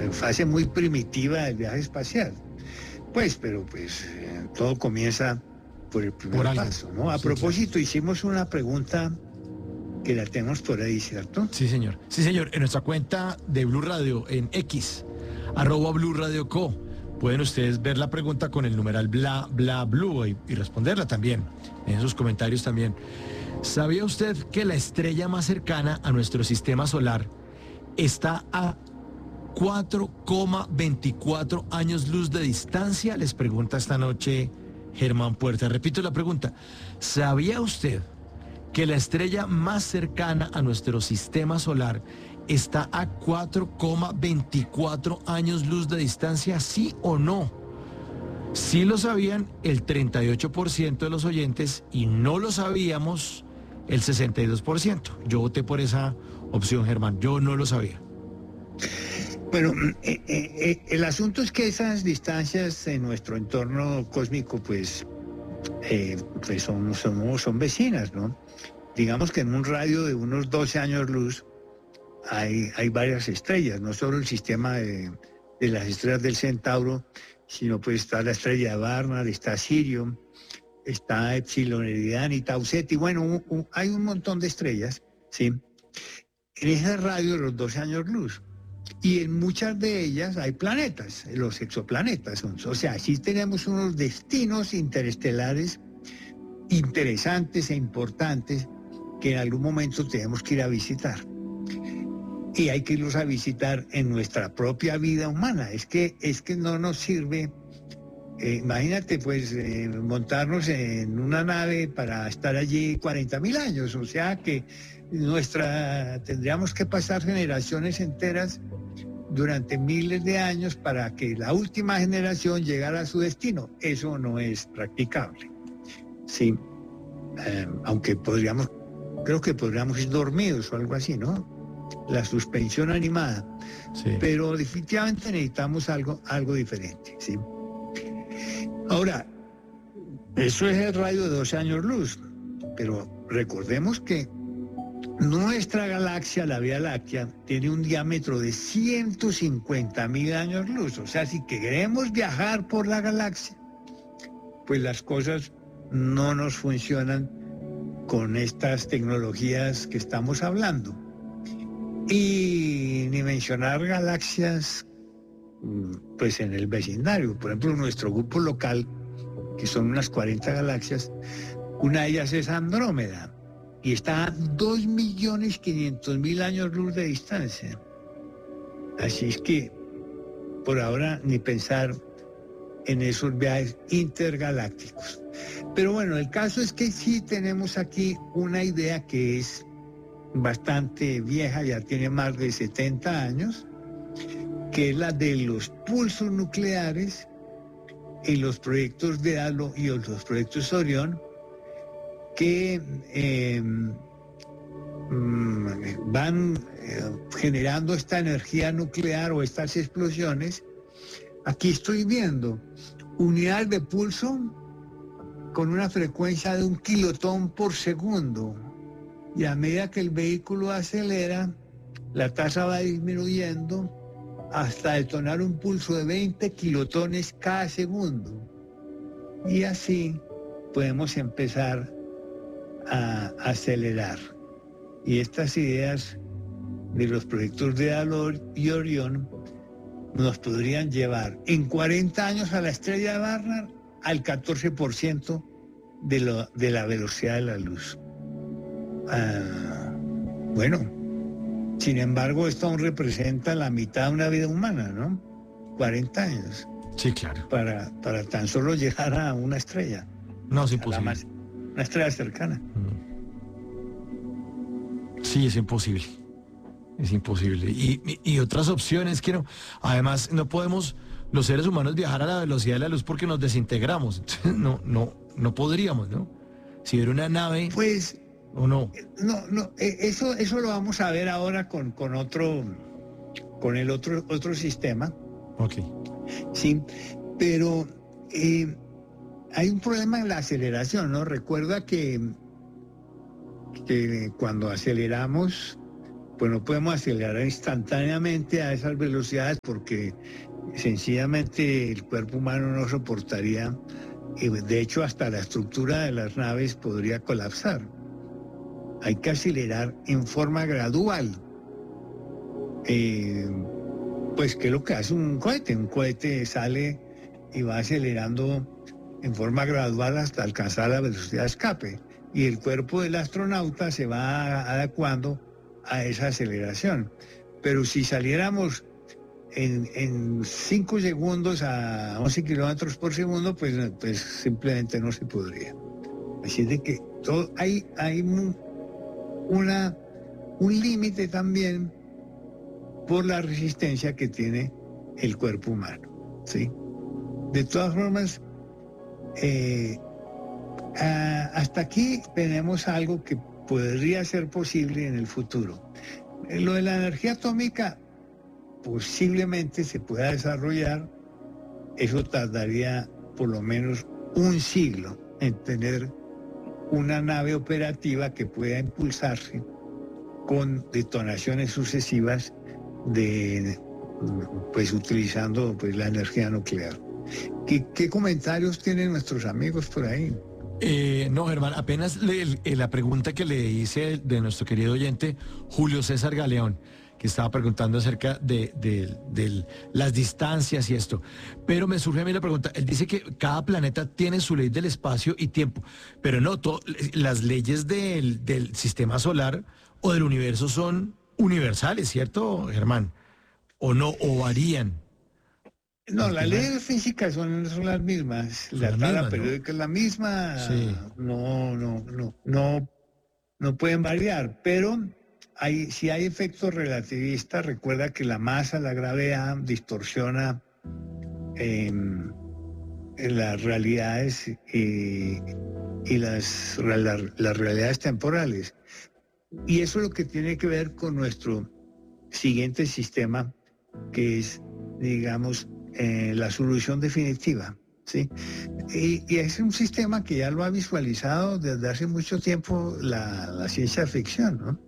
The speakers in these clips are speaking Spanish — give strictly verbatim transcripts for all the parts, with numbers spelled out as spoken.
fase muy primitiva del viaje espacial. Pues, pero pues eh, todo comienza por el primer Por paso, ¿no? A sí, propósito, claro. hicimos una pregunta que la tenemos por ahí, ¿cierto? Sí, señor. Sí, señor. En nuestra cuenta de Blue Radio en X, arroba Blue Radio Co, pueden ustedes ver la pregunta con el numeral bla, bla, blue y, y responderla también. En sus comentarios también. ¿Sabía usted que la estrella más cercana a nuestro sistema solar está a cuatro coma veinticuatro años luz de distancia? Les pregunta esta noche Germán Puerta. Repito la pregunta. ¿Sabía usted que la estrella más cercana a nuestro sistema solar está a cuatro coma veinticuatro años luz de distancia? ¿Sí o no? Sí lo sabían el treinta y ocho por ciento de los oyentes y no lo sabíamos el sesenta y dos por ciento. Yo voté por esa opción, Germán. Yo no lo sabía. Bueno, eh, eh, eh, el asunto es que esas distancias en nuestro entorno cósmico, pues, eh, pues son, son, son vecinas, ¿no? Digamos que en un radio de unos doce años luz hay, hay varias estrellas, no solo el sistema de, de las estrellas del Centauro, sino pues está la estrella de Barnard, está Sirio, está Epsilon Eridani, Tau Ceti, bueno, un, un, hay un montón de estrellas, ¿sí? En ese radio de los doce años luz. Y en muchas de ellas hay planetas, los exoplanetas. O sea, sí tenemos unos destinos interestelares interesantes e importantes que en algún momento tenemos que ir a visitar. Y hay que irlos a visitar en nuestra propia vida humana. Es que, es que no nos sirve, eh, imagínate, pues, eh, montarnos en una nave para estar allí cuarenta mil años. O sea que nuestra, tendríamos que pasar generaciones enteras durante miles de años para que la última generación llegara a su destino. Eso no es practicable. Sí, eh, aunque podríamos, creo que podríamos ir dormidos o algo así, ¿no? La suspensión animada. Sí. Pero definitivamente necesitamos algo, algo diferente, ¿sí? Ahora, eso es el radio de doce años luz, pero recordemos que nuestra galaxia, la Vía Láctea, tiene un diámetro de ciento cincuenta mil años luz. O sea, si queremos viajar por la galaxia, pues las cosas no nos funcionan con estas tecnologías que estamos hablando. Y ni mencionar galaxias, pues en el vecindario. Por ejemplo, nuestro grupo local, que son unas cuarenta galaxias, una de ellas es Andrómeda. Y está a dos millones quinientos mil años luz de distancia. Así es que, por ahora, ni pensar en esos viajes intergalácticos. Pero bueno, el caso es que sí tenemos aquí una idea que es bastante vieja, ya tiene más de setenta años, que es la de los pulsos nucleares en los proyectos de Halo y los proyectos Orión, que eh, van eh, generando esta energía nuclear o estas explosiones. Aquí estoy viendo unidades de pulso con una frecuencia de un kilotón por segundo. Y a medida que el vehículo acelera, la tasa va disminuyendo hasta detonar un pulso de veinte kilotones cada segundo. Y así podemos empezar a acelerar. Y estas ideas de los proyectos de Halo y Orión nos podrían llevar en cuarenta años a la estrella de Barnard al catorce por ciento de, lo, de la velocidad de la luz. Ah, bueno, sin embargo, esto aún representa la mitad de una vida humana, ¿no? cuarenta años. Sí, claro. Para, para tan solo llegar a una estrella. No, es imposible. Más, una estrella cercana. Sí, es imposible. Es imposible. Y, y, y otras opciones que no. Además, no podemos los seres humanos viajar a la velocidad de la luz porque nos desintegramos. Entonces, no, no, no podríamos, ¿no? Si hubiera una nave. Pues. ¿O no? No, no, eso, eso lo vamos a ver ahora con, con otro, con el otro, otro sistema. Ok. Sí, pero eh, hay un problema en la aceleración, ¿no? Recuerda que, que cuando aceleramos, pues no podemos acelerar instantáneamente a esas velocidades porque sencillamente el cuerpo humano no soportaría, y de hecho hasta la estructura de las naves podría colapsar. Hay que acelerar en forma gradual. Eh, pues ¿qué es lo que hace un cohete? Un cohete sale y va acelerando en forma gradual hasta alcanzar la velocidad de escape. Y el cuerpo del astronauta se va adecuando a esa aceleración. Pero si saliéramos en, en cinco segundos a once kilómetros por segundo, pues, pues simplemente no se podría. Así de que todo, hay, hay un, una, un límite también por la resistencia que tiene el cuerpo humano, ¿sí? De todas formas, eh, a, hasta aquí tenemos algo que podría ser posible en el futuro. Lo de la energía atómica posiblemente se pueda desarrollar, eso tardaría por lo menos un siglo en tener una nave operativa que pueda impulsarse con detonaciones sucesivas de, pues utilizando pues la energía nuclear. ¿Qué, qué comentarios tienen nuestros amigos por ahí? Eh, no, Germán, apenas le, le, la pregunta que le hice de nuestro querido oyente Julio César Galeón, que estaba preguntando acerca de, de, de las distancias y esto. Pero me surge a mí la pregunta, él dice que cada planeta tiene su ley del espacio y tiempo, pero no, to, las leyes del, del sistema solar o del universo son universales, ¿cierto, Germán? ¿O no, o varían? No, las leyes físicas son, son las mismas, son la las tabla mismas, periódica, ¿no?, es la misma, sí. no, no, no, no, no pueden variar, pero hay, si hay efectos relativistas, recuerda que la masa, la gravedad distorsiona eh, las realidades eh, y las, la, las realidades temporales. Y eso es lo que tiene que ver con nuestro siguiente sistema, que es, digamos, eh, la solución definitiva, ¿sí? Y, y es un sistema que ya lo ha visualizado desde hace mucho tiempo la, la ciencia ficción, ¿no?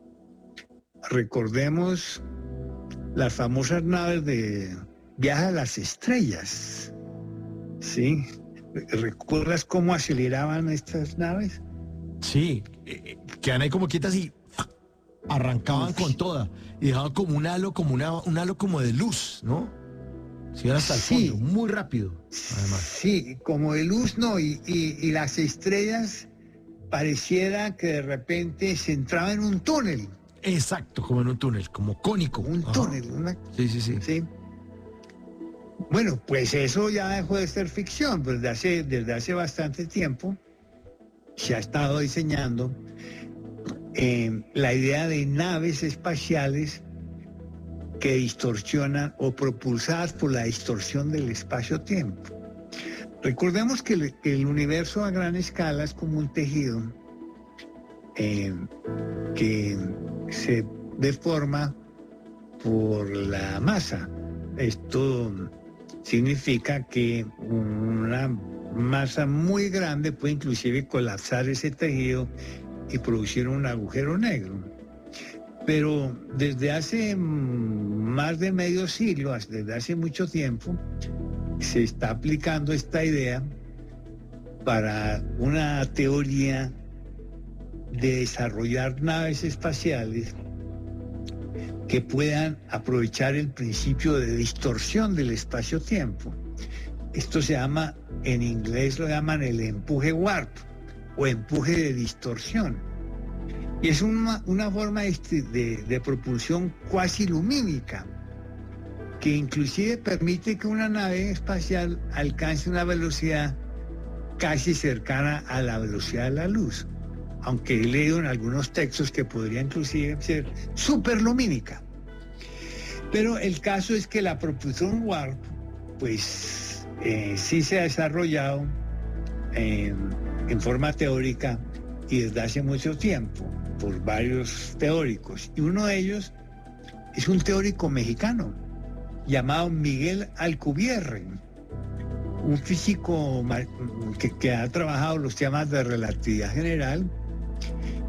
Recordemos las famosas naves de viaje a las estrellas, ¿sí? ¿Recuerdas cómo aceleraban estas naves? Sí, eh, quedan ahí como quietas y arrancaban con toda y dejaban como un halo, como una, un halo como de luz, ¿no? Sí, hasta el Sí, fondo, muy rápido, además. Sí, como de luz, no, y, y, y las estrellas pareciera que de repente se entraba en un túnel. Exacto, como en un túnel, como cónico. Un Ajá. túnel, una... Sí, sí, sí. Sí. Bueno, pues eso ya dejó de ser ficción, pues desde hace, desde hace bastante tiempo se ha estado diseñando eh, la idea de naves espaciales que distorsionan o propulsadas por la distorsión del espacio-tiempo. Recordemos que el, el universo a gran escala es como un tejido eh, que se deforma por la masa. Esto significa que una masa muy grande puede inclusive colapsar ese tejido y producir un agujero negro. Pero desde hace más de medio siglo, desde hace mucho tiempo, se está aplicando esta idea para una teoría de desarrollar naves espaciales que puedan aprovechar el principio de distorsión del espacio-tiempo. Esto se llama, en inglés lo llaman el empuje warp o empuje de distorsión. Y es una, una forma de, de, de propulsión cuasi lumínica, que inclusive permite que una nave espacial alcance una velocidad casi cercana a la velocidad de la luz, aunque he leído en algunos textos que podría inclusive ser superlumínica. Pero el caso es que la propulsión warp, pues eh, sí se ha desarrollado eh, en forma teórica y desde hace mucho tiempo por varios teóricos, y uno de ellos es un teórico mexicano llamado Miguel Alcubierre, un físico que, que ha trabajado los temas de relatividad general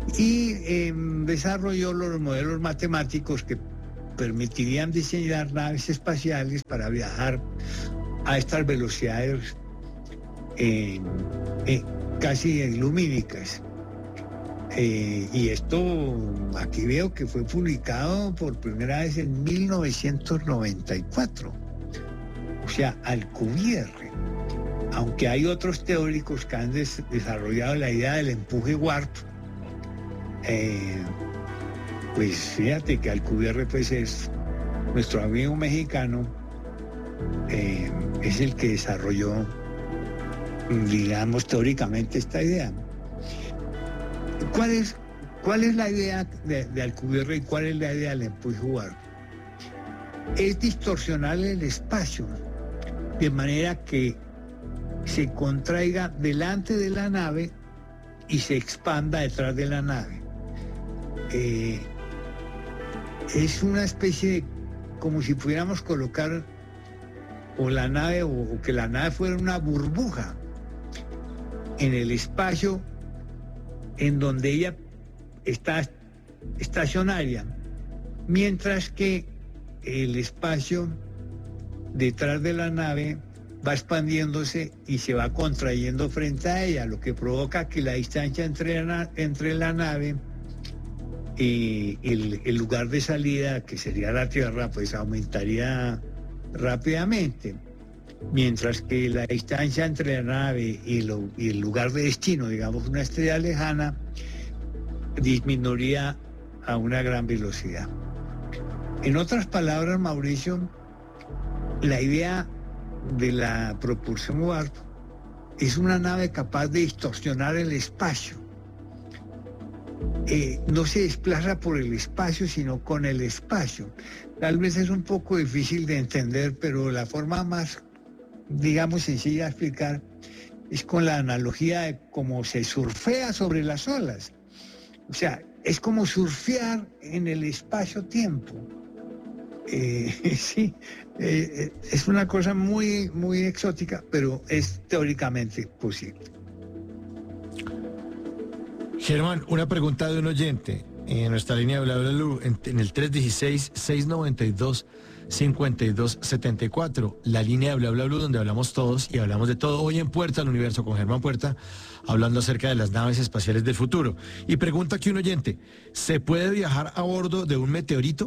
y eh, desarrolló los modelos matemáticos que permitirían diseñar naves espaciales para viajar a estas velocidades eh, eh, casi lumínicas. Eh, y esto, aquí veo que fue publicado por primera vez en mil novecientos noventa y cuatro, o sea, Alcubierre. Aunque hay otros teóricos que han des- desarrollado la idea del empuje warp, eh, pues fíjate que Alcubierre pues es nuestro amigo mexicano, eh, es el que desarrolló, digamos, teóricamente esta idea. ¿Cuál es, cuál es la idea de, de Alcubierre y cuál es la idea del empuje warp? Es distorsionar el espacio de manera que se contraiga delante de la nave y se expanda detrás de la nave. Eh, es una especie de, como si pudiéramos colocar o la nave o, o que la nave fuera una burbuja en el espacio en donde ella está estacionaria, mientras que el espacio detrás de la nave va expandiéndose y se va contrayendo frente a ella, lo que provoca que la distancia entre la, entre la nave y el, el lugar de salida, que sería la Tierra, pues aumentaría rápidamente, mientras que la distancia entre la nave y, lo, y el lugar de destino, digamos una estrella lejana, disminuiría a una gran velocidad. En otras palabras, Mauricio, la idea de la propulsión warp es una nave capaz de distorsionar el espacio. Eh, no se desplaza por el espacio, sino con el espacio. Tal vez es un poco difícil de entender, pero la forma más, digamos, sencilla de explicar es con la analogía de cómo se surfea sobre las olas. O sea, es como surfear en el espacio-tiempo. Eh, sí, eh, es una cosa muy, muy exótica, pero es teóricamente posible. Germán, una pregunta de un oyente en nuestra línea de bla bla bla en, en el tres uno seis, seis nueve dos, cinco dos siete cuatro, la línea de bla bla bla donde hablamos todos y hablamos de todo hoy en Puerta al Universo con Germán Puerta, hablando acerca de las naves espaciales del futuro. Y pregunta aquí un oyente, ¿se puede viajar a bordo de un meteorito?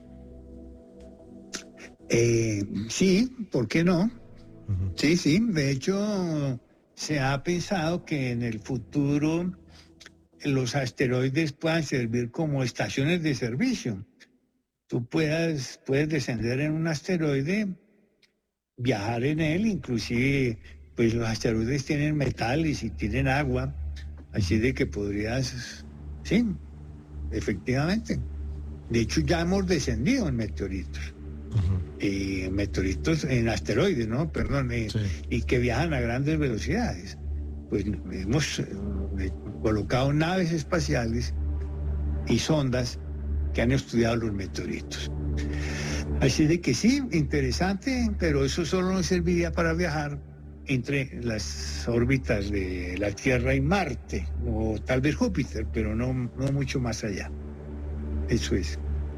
Eh, sí, ¿por qué no? Uh-huh. Sí, sí, de hecho se ha pensado que en el futuro los asteroides puedan servir como estaciones de servicio. Tú puedas, puedes descender en un asteroide, viajar en él, inclusive pues los asteroides tienen metales y tienen agua, así de que podrías, sí, efectivamente. De hecho ya hemos descendido en meteoritos. Uh-huh. eh, meteoritos en asteroides, ¿no? Perdón, eh, sí. Y que viajan a grandes velocidades. Pues hemos eh, colocado naves espaciales y sondas que han estudiado los meteoritos. Así de que sí, interesante, pero eso solo nos serviría para viajar entre las órbitas de la Tierra y Marte, o tal vez Júpiter, pero no, no mucho más allá. Eso es.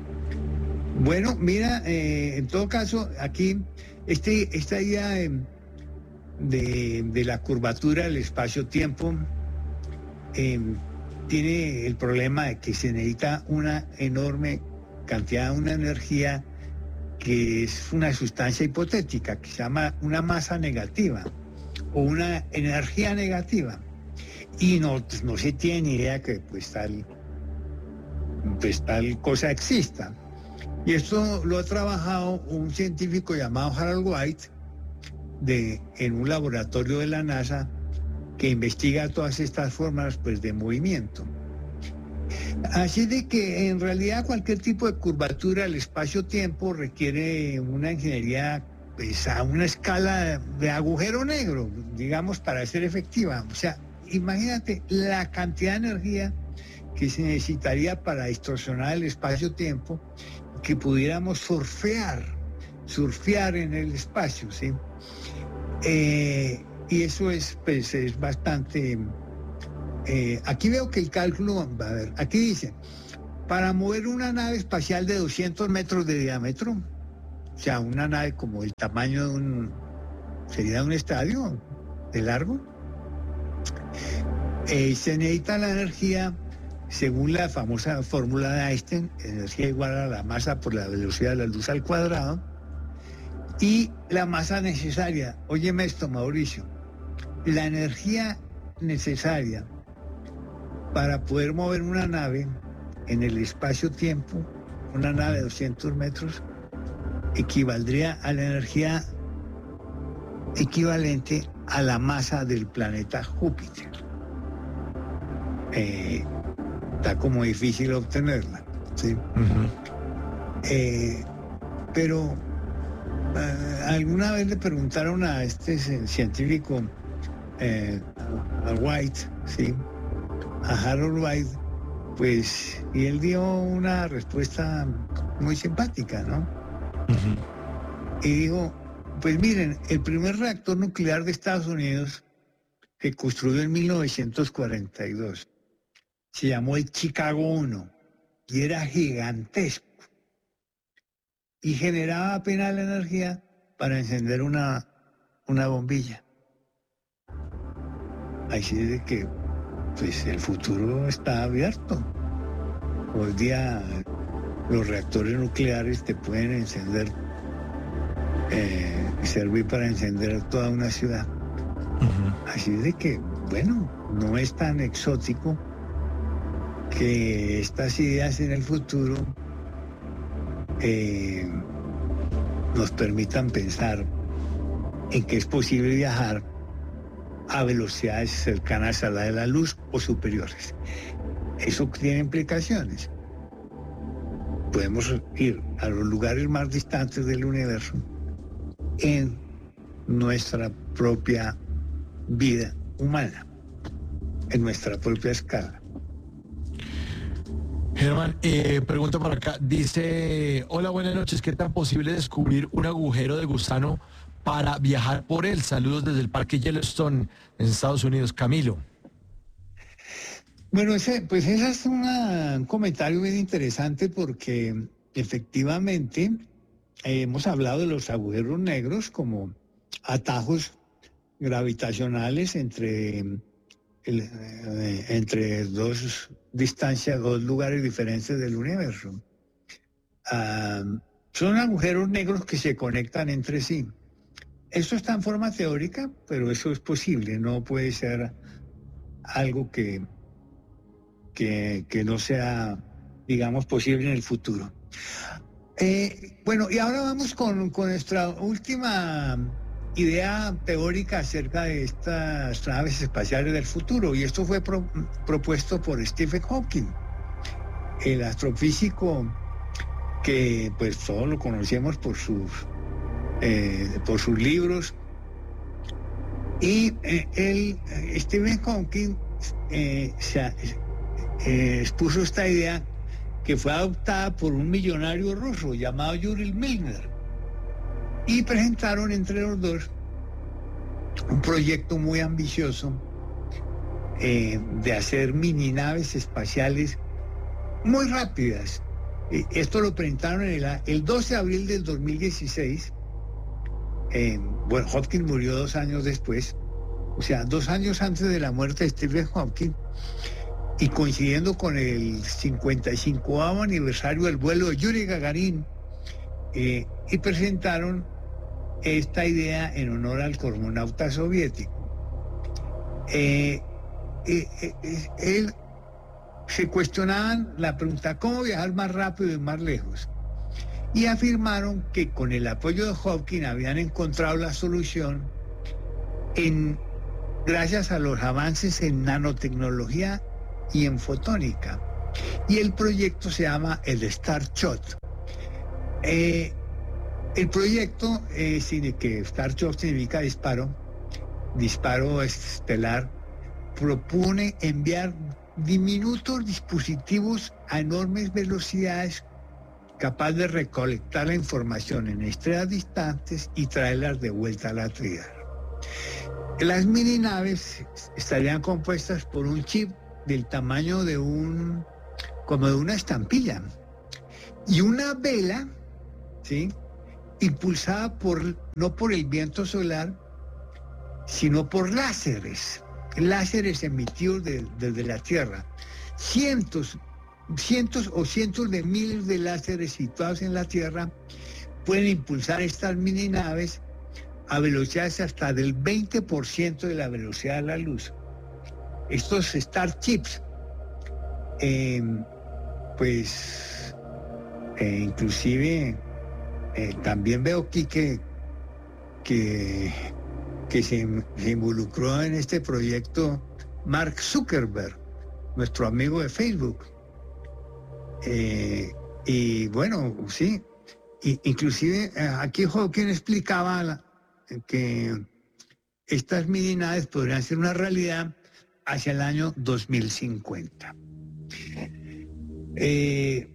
Bueno, mira, eh, en todo caso, aquí este, esta idea de, de, de la curvatura del espacio-tiempo eh, tiene el problema de que se necesita una enorme cantidad, una energía que es una sustancia hipotética, que se llama una masa negativa o una energía negativa. Y no, no se tiene ni idea que pues tal, pues, tal cosa exista. Y esto lo ha trabajado un científico llamado Harold White de, en un laboratorio de la NASA que investiga todas estas formas pues, de movimiento. Así de que en realidad cualquier tipo de curvatura del espacio-tiempo requiere una ingeniería pues, a una escala de agujero negro, digamos, para ser efectiva. O sea, imagínate la cantidad de energía que se necesitaría para distorsionar el espacio-tiempo, que pudiéramos surfear, surfear en el espacio, ¿sí? Eh, y eso es, pues, es bastante eh, aquí veo que el cálculo, a ver, aquí dice, para mover una nave espacial de doscientos metros de diámetro, o sea, una nave como el tamaño de un, sería un estadio de largo, eh, se necesita la energía, según la famosa fórmula de Einstein, energía igual a la masa por la velocidad de la luz al cuadrado, y la masa necesaria, óyeme esto, Mauricio, la energía necesaria para poder mover una nave en el espacio-tiempo, una nave de doscientos metros, equivaldría a la energía equivalente a la masa del planeta Júpiter. Eh, está como difícil obtenerla, ¿sí? Uh-huh. eh, pero eh, alguna vez le preguntaron a este científico, eh, a White, ¿sí?, a Harold White, pues, y él dio una respuesta muy simpática, ¿no? Uh-huh. Y dijo, pues miren, el primer reactor nuclear de Estados Unidos se construyó en mil novecientos cuarenta y dos. Se llamó el Chicago uno y era gigantesco. Y generaba apenas la energía para encender una, una bombilla. Así de que, pues, el futuro está abierto. Hoy día los reactores nucleares te pueden encender, eh, servir para encender toda una ciudad. Uh-huh. Así de que, bueno, no es tan exótico que estas ideas en el futuro eh, nos permitan pensar en que es posible viajar a velocidades cercanas a la de la luz o superiores. Eso tiene implicaciones. Podemos ir a los lugares más distantes del universo en nuestra propia vida humana, en nuestra propia escala. Germán, eh, pregunta por acá, dice, hola, buenas noches, ¿qué tan posible descubrir un agujero de gusano para viajar por él? Saludos desde el Parque Yellowstone en Estados Unidos. Camilo. Bueno, ese, pues ese es una, un comentario bien interesante porque efectivamente eh, hemos hablado de los agujeros negros como atajos gravitacionales entre, el, eh, entre dos distancias, dos lugares diferentes del universo. Uh, son agujeros negros que se conectan entre sí. Eso está en forma teórica, pero eso es posible, no puede ser algo que, que, que no sea, digamos, posible en el futuro. Eh, bueno, y ahora vamos con, con nuestra última idea teórica acerca de estas naves espaciales del futuro, y esto fue pro, propuesto por Stephen Hawking, el astrofísico que pues todos lo conocemos por sus Eh, por sus libros, y eh, él, Stephen Hawking, eh, se, eh, expuso esta idea que fue adoptada por un millonario ruso llamado Yuri Milner, y presentaron entre los dos un proyecto muy ambicioso eh, de hacer mini naves espaciales muy rápidas. Eh, esto lo presentaron el, el doce de abril del dos mil dieciséis. Eh, bueno, Hawking murió dos años después, o sea, dos años antes de la muerte de Stephen Hawking, y coincidiendo con el cincuenta y cinco aniversario del vuelo de Yuri Gagarin, eh, y presentaron esta idea en honor al cosmonauta soviético. Eh, eh, eh, él, se cuestionaban la pregunta, ¿cómo viajar más rápido y más lejos? Y afirmaron que con el apoyo de Hawking habían encontrado la solución en, gracias a los avances en nanotecnología y en fotónica. Y el proyecto se llama el Starshot. Eh, el proyecto, eh, que Starshot significa disparo, disparo estelar, propone enviar diminutos dispositivos a enormes velocidades capaz de recolectar la información en estrellas distantes y traerlas de vuelta a la Tierra. Las mini naves estarían compuestas por un chip del tamaño de un, como de una estampilla, y una vela, ¿sí?, impulsada por, no por el viento solar, sino por láseres, láseres emitidos de, desde la Tierra. Cientos, cientos o cientos de miles de láseres situados en la Tierra pueden impulsar estas mini naves a velocidades hasta del veinte por ciento de la velocidad de la luz. Estos Starships, eh, pues, eh, inclusive, eh, también veo aquí que, que, que se, se involucró en este proyecto Mark Zuckerberg, nuestro amigo de Facebook. Eh, y bueno, sí, y, inclusive aquí Hawking explicaba la, que estas mini naves podrían ser una realidad hacia el año dos mil cincuenta. Eh,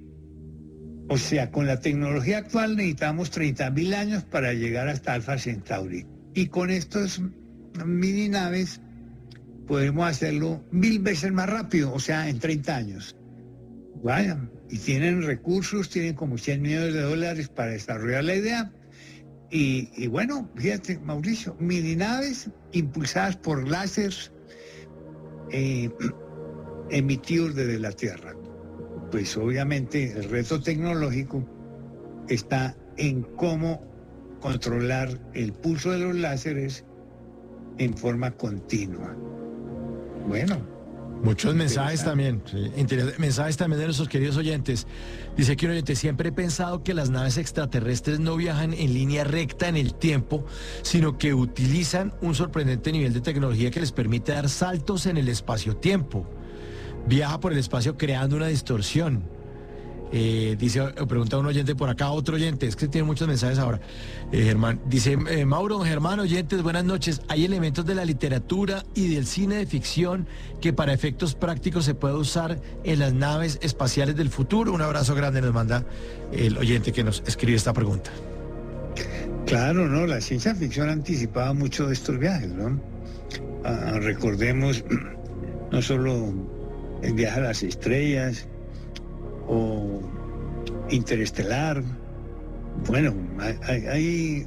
o sea, con la tecnología actual necesitamos treinta mil años para llegar hasta Alpha Centauri. Y con estos mini naves podemos hacerlo mil veces más rápido, o sea, en treinta años. Vaya, y tienen recursos, tienen como cien millones de dólares para desarrollar la idea. Y, y bueno, fíjate, Mauricio, mini naves impulsadas por láseres eh, emitidos desde la Tierra. Pues obviamente el reto tecnológico está en cómo controlar el pulso de los láseres en forma continua. Bueno. Muchos mensajes también, sí, mensajes también de nuestros queridos oyentes. Dice que un oyente: siempre he pensado que las naves extraterrestres no viajan en línea recta en el tiempo, sino que utilizan un sorprendente nivel de tecnología que les permite dar saltos en el espacio-tiempo. Viaja por el espacio creando una distorsión. Eh, dice, pregunta un oyente por acá, otro oyente, es que tiene muchos mensajes ahora. Eh, Germán, dice, eh, Mauro, Germán, oyentes, buenas noches. Hay elementos de la literatura y del cine de ficción que para efectos prácticos se puede usar en las naves espaciales del futuro. Un abrazo grande nos manda el oyente que nos escribe esta pregunta. Claro, no, la ciencia ficción ha anticipado mucho de estos viajes, ¿no? Ah, recordemos no solo el viaje a las estrellas o Interestelar. Bueno, hay, hay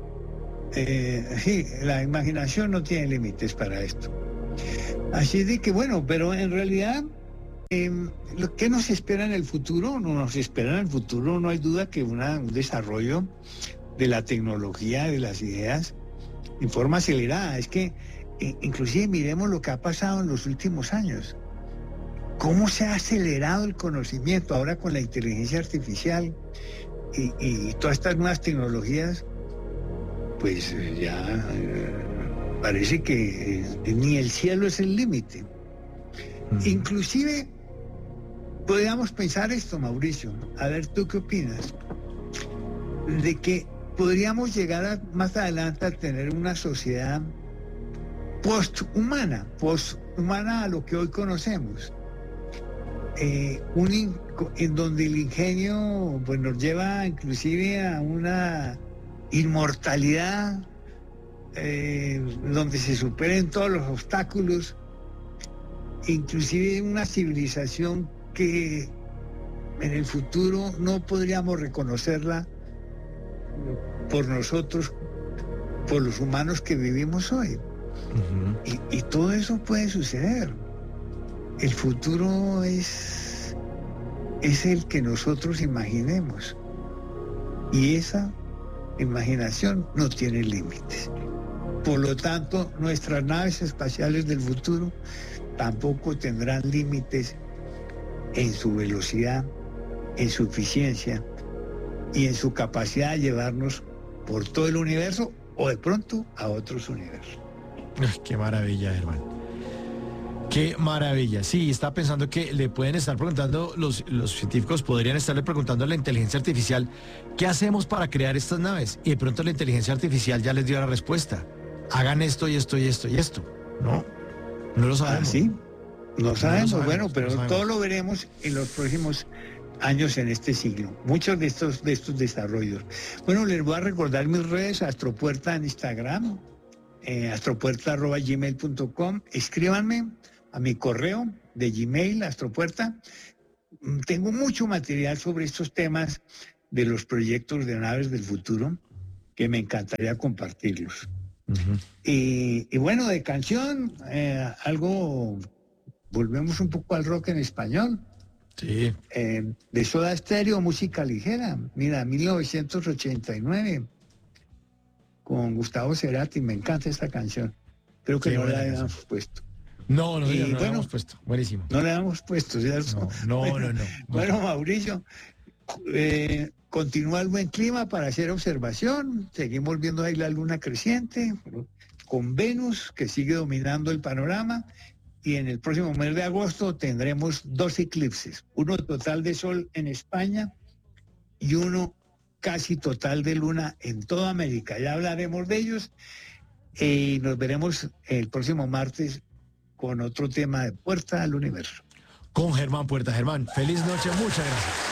eh, sí, la imaginación no tiene límites para esto. Así de que bueno, pero en realidad, eh, lo que nos espera en el futuro, no nos espera en el futuro, no hay duda que una, un desarrollo de la tecnología, de las ideas, en forma acelerada. Es que eh, inclusive miremos lo que ha pasado en los últimos años. Cómo se ha acelerado el conocimiento ahora con la inteligencia artificial y, y todas estas nuevas tecnologías, pues ya eh, parece que eh, ni el cielo es el límite. Uh-huh. Inclusive podríamos pensar esto, Mauricio, a ver tú qué opinas, de que podríamos llegar a, más adelante a tener una sociedad posthumana, posthumana a lo que hoy conocemos. Eh, un in, en donde el ingenio pues, nos lleva inclusive a una inmortalidad, eh, donde se superen todos los obstáculos, inclusive una civilización que en el futuro no podríamos reconocerla por nosotros, por los humanos que vivimos hoy. Uh-huh. y, y todo eso puede suceder. El futuro es, es el que nosotros imaginemos. Y esa imaginación no tiene límites. Por lo tanto, nuestras naves espaciales del futuro tampoco tendrán límites en su velocidad, en su eficiencia y en su capacidad de llevarnos por todo el universo o de pronto a otros universos. Qué maravilla, hermano. Qué maravilla. Sí, está pensando que le pueden estar preguntando, los, los científicos podrían estarle preguntando a la inteligencia artificial, ¿qué hacemos para crear estas naves? Y de pronto la inteligencia artificial ya les dio la respuesta. Hagan esto y esto y esto y esto. No, no lo sabemos. ¿Ah, sí? No sabemos, no lo sabemos, bueno, pero no sabemos. Todo lo veremos en los próximos años en este siglo. Muchos de estos, de estos desarrollos. Bueno, les voy a recordar mis redes, Astropuerta en Instagram, eh, astropuerta arroba gmail punto com. Escríbanme a mi correo de Gmail, astropuerta. Tengo mucho material sobre estos temas de los proyectos de naves del futuro que me encantaría compartirlos. Uh-huh. y, y bueno, de canción, eh, algo, volvemos un poco al rock en español. Sí. Eh, de Soda Stereo, música ligera. Mira, mil novecientos ochenta y nueve, con Gustavo Cerati. Me encanta esta canción. Creo que sí, no la habíamos puesto. No, no, y, no, no bueno, la hemos puesto. Buenísimo. No la hemos puesto, ¿cierto? No, no, bueno, no, no, no. Bueno, Mauricio, eh, continúa el buen clima para hacer observación. Seguimos viendo ahí la luna creciente, con Venus, que sigue dominando el panorama. Y en el próximo mes de agosto tendremos dos eclipses. Uno total de sol en España y uno casi total de luna en toda América. Ya hablaremos de ellos. Y nos veremos el próximo martes con otro tema de Puerta al Universo. Con Germán Puerta. Germán, feliz noche, muchas gracias.